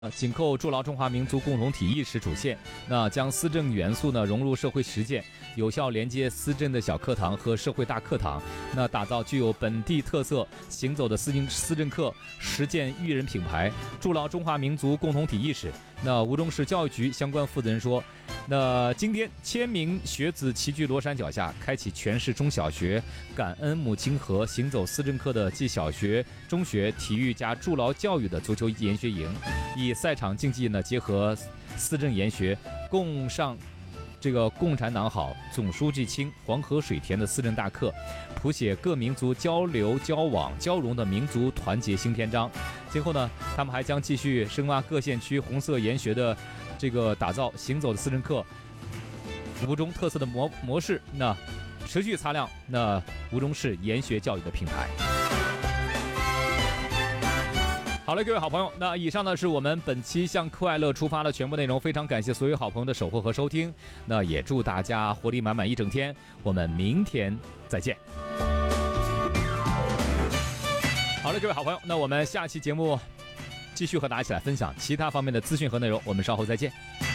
紧扣筑牢中华民族共同体意识主线，那将思政元素呢融入社会实践，有效连接思政的小课堂和社会大课堂，那打造具有本地特色行走的思政课，实践育人品牌，筑牢中华民族共同体意识。那吴忠市教育局相关负责人说，那今天1000名学子齐聚罗山脚下，开启全市中小学感恩母亲河行走思政课的既小学、中学体育加筑牢教育的足球研学营，以赛场竞技呢结合思政研学，共上这个共产党好、总书记亲、黄河水田的思政大课，谱写各民族交流、交往、交融的民族团结新篇章。今后呢，他们还将继续深挖各县区红色研学的这个打造行走的思政课吴忠特色的模式，那持续擦亮那吴忠市研学教育的品牌。好了，各位好朋友，那以上呢是我们本期向快乐出发的全部内容，非常感谢所有好朋友的守候和收听，那也祝大家活力满满一整天，我们明天再见。好了，各位好朋友，那我们下期节目继续和大家一起来分享其他方面的资讯和内容，我们稍后再见。